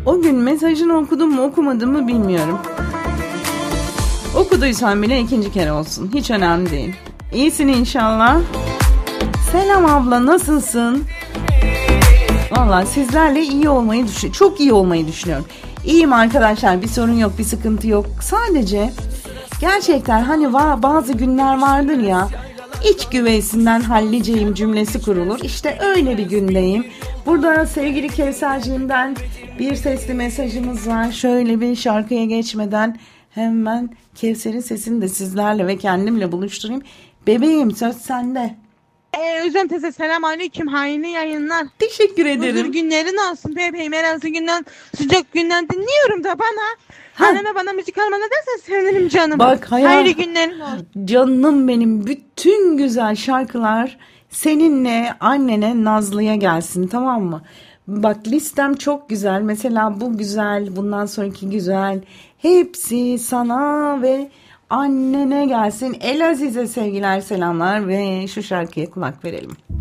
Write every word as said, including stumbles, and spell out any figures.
O gün mesajını okudum mu okumadım mı bilmiyorum. Okuduysan bile ikinci kere olsun. Hiç önemli değil. İyisin inşallah. Selam abla, nasılsın? Vallahi sizlerle iyi olmayı düşün, çok iyi olmayı düşünüyorum. İyiyim arkadaşlar, bir sorun yok, bir sıkıntı yok. Sadece gerçekten hani va- bazı günler vardır ya, iç güveysinden halliceyim cümlesi kurulur. İşte öyle bir gündeyim. Burada sevgili Kevserciğimden bir sesli mesajımız var. Şöyle bir şarkıya geçmeden hemen Kevser'in sesini de sizlerle ve kendimle buluşturayım. Bebeğim, söz sende. Ee, Özlem teyze selam aleyküm, hayırlı yayınlar. Teşekkür ederim. Huzur günlerin olsun bebeğim, herhalde günden sıcak günden dinliyorum da bana. Ha. Anneme bana müzik alma ne dersen sevinirim canım. Bak hayal... Hayırlı günlerin olsun. Canım benim, bütün güzel şarkılar seninle annene Nazlı'ya gelsin, tamam mı? Bak listem çok güzel. Mesela bu güzel, bundan sonraki güzel. Hepsi sana ve annene gelsin. Elaziz'e sevgiler, selamlar ve şu şarkıya kulak verelim.